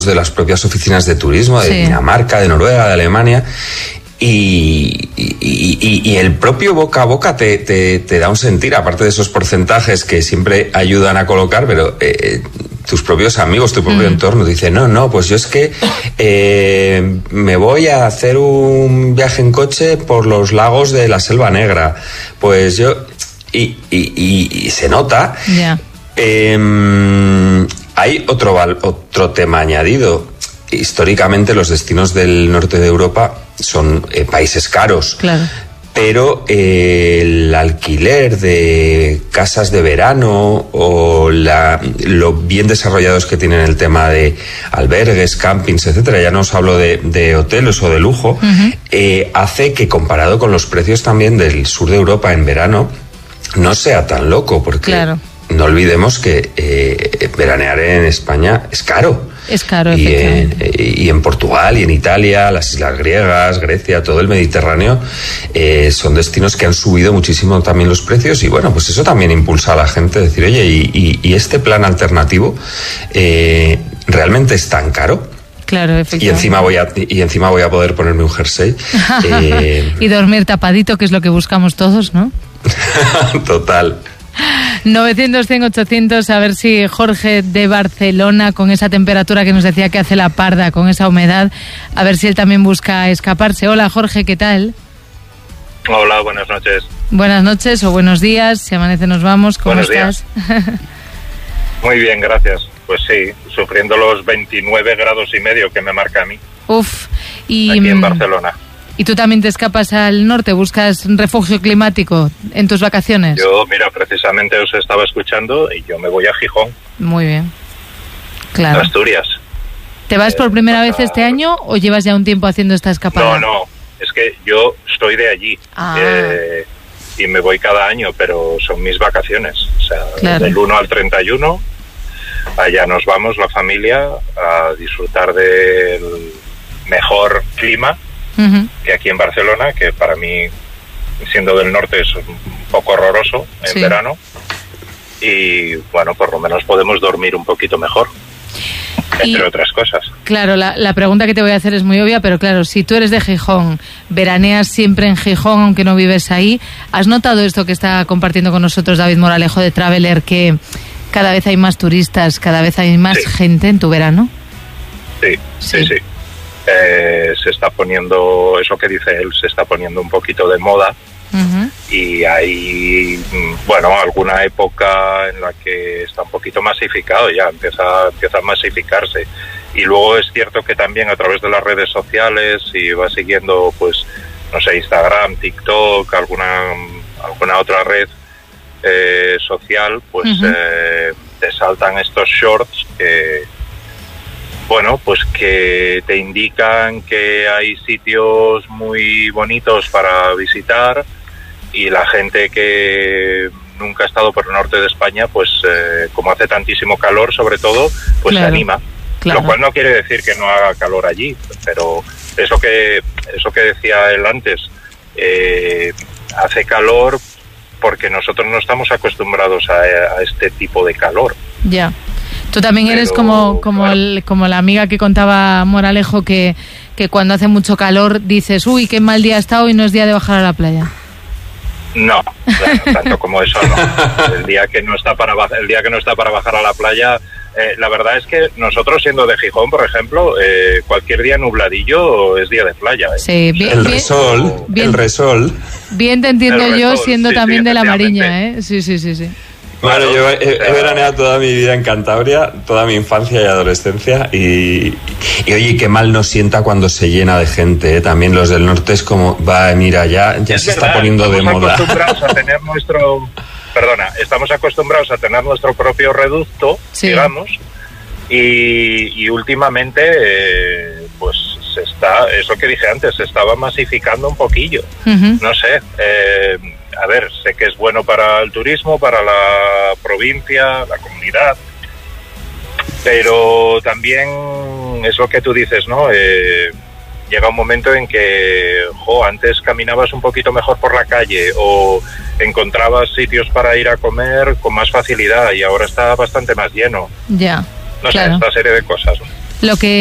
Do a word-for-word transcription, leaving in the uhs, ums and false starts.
de las propias oficinas de turismo de sí. Dinamarca, de Noruega, de Alemania. Y, y, y, y el propio boca a boca te, te, te da un sentir, aparte de esos porcentajes que siempre ayudan a colocar, pero eh, tus propios amigos, tu propio mm. entorno, te dicen, no, no, pues yo es que eh, me voy a hacer un viaje en coche por los lagos de la Selva Negra. Pues yo... Y, y, y, y se nota. Yeah. Eh, hay otro, otro tema añadido. Históricamente los destinos del norte de Europa son eh, países caros, claro. pero eh, el alquiler de casas de verano o la, lo bien desarrollados que tienen el tema de albergues, campings, etcétera, ya no os hablo de, de hoteles o de lujo, uh-huh. eh, hace que comparado con los precios también del sur de Europa en verano no sea tan loco, porque claro. no olvidemos que eh, veranear en España es caro. Es caro, y efectivamente. En, y en Portugal y en Italia, las islas griegas, Grecia, todo el Mediterráneo, eh, son destinos que han subido muchísimo también los precios y bueno, pues eso también impulsa a la gente a decir, oye, ¿y, y, y este plan alternativo eh, realmente es tan caro? Claro, efectivamente. Y encima voy a, y encima voy a poder ponerme un jersey. eh... y dormir tapadito, que es lo que buscamos todos, ¿no? Total. novecientos, cien, ochocientos, a ver si Jorge de Barcelona, con esa temperatura que nos decía que hace la parda, con esa humedad, a ver si él también busca escaparse. Hola Jorge, ¿qué tal? Hola, buenas noches. Buenas noches o buenos días, si amanece nos vamos, ¿cómo buenos estás? Muy bien, gracias. Pues sí, sufriendo los veintinueve grados y medio que me marca a mí. Uf, y... aquí en Barcelona. ¿Y tú también te escapas al norte? ¿Buscas refugio climático en tus vacaciones? Yo, mira, precisamente os estaba escuchando y yo me voy a Gijón. Muy bien. Claro. Asturias. ¿Te vas eh, por primera pasa... vez este año o llevas ya un tiempo haciendo esta escapada? No, no, es que yo estoy de allí ah. eh, y me voy cada año, pero son mis vacaciones. O sea, claro. del uno al treinta y uno, allá nos vamos la familia a disfrutar del mejor clima. Uh-huh. Que aquí en Barcelona, que para mí, siendo del norte, es un poco horroroso en sí. verano. Y bueno, por lo menos podemos dormir un poquito mejor, entre y, otras cosas. Claro, la, la pregunta que te voy a hacer es muy obvia, pero claro, si tú eres de Gijón, veraneas siempre en Gijón, aunque no vives ahí, ¿has notado esto que está compartiendo con nosotros David Moralejo de Traveler, que cada vez hay más turistas, cada vez hay más sí. gente en tu verano? Sí, sí, sí. sí. Eh, se está poniendo, eso que dice él, se está poniendo un poquito de moda. Uh-huh. Y hay, bueno, alguna época en la que está un poquito masificado ya, empieza, empieza a masificarse. Y luego es cierto que también a través de las redes sociales, si vas siguiendo, pues, no sé, Instagram, TikTok, alguna, alguna otra red eh, social, pues uh-huh. eh, te saltan estos shorts que... bueno, pues que te indican que hay sitios muy bonitos para visitar y la gente que nunca ha estado por el norte de España, pues eh, como hace tantísimo calor, sobre todo, pues claro, se anima. Claro. Lo cual no quiere decir que no haga calor allí, pero eso que eso que decía él antes, eh, hace calor porque nosotros no estamos acostumbrados a, a este tipo de calor. Ya. Tú también eres Pero, como como, claro. el, como la amiga que contaba Moralejo que, que cuando hace mucho calor dices, uy, qué mal día ha estado y no es día de bajar a la playa. No, claro, tanto como eso no. El día que no está para el día que no está para bajar a la playa, eh, la verdad es que nosotros siendo de Gijón, por ejemplo, eh, cualquier día nubladillo es día de playa. ¿eh? Sí, bien, el bien, resol, bien, el resol. Bien te entiendo el yo resol, siendo sí, también sí, de la Mariña, ¿eh? Sí, sí, sí, sí. Bueno, yo he, he veraneado toda mi vida en Cantabria, toda mi infancia y adolescencia y, y oye, qué mal nos sienta cuando se llena de gente, ¿eh? También los del norte es como, va, mira, ya, ya se verdad, está poniendo de moda. Estamos acostumbrados a tener nuestro, perdona, estamos acostumbrados a tener nuestro propio reducto, sí. digamos, y, y últimamente, eh, pues se está, eso que dije antes, se estaba masificando un poquillo, uh-huh. no sé, eh, a ver, sé que es bueno para el turismo, para la provincia, la comunidad, pero también es lo que tú dices, ¿no? Eh, llega un momento en que, jo, antes caminabas un poquito mejor por la calle o encontrabas sitios para ir a comer con más facilidad y ahora está bastante más lleno. Ya, no claro. sé, esta serie de cosas. lo que